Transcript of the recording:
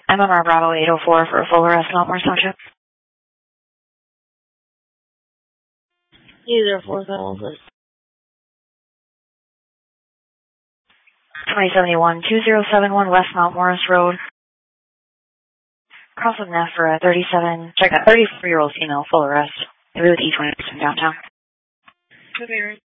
MMR Bravo 804 for a full arrest, Mount Morris Township. Either 4,000. 2071-2071 West Mount Morris Road. Cross with Neff for a 34-year-old female, full arrest. Maybe with E20 downtown. Okay, right.